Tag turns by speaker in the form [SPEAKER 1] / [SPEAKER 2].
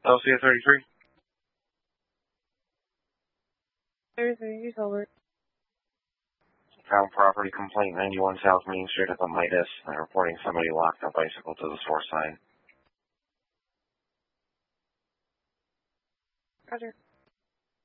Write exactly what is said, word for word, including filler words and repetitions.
[SPEAKER 1] L C A thirty-three.
[SPEAKER 2] thirty-three, over.
[SPEAKER 1] Found property complaint ninety-one South Main Street at the Midas. I'm reporting somebody locked a bicycle to the source sign.
[SPEAKER 2] Roger.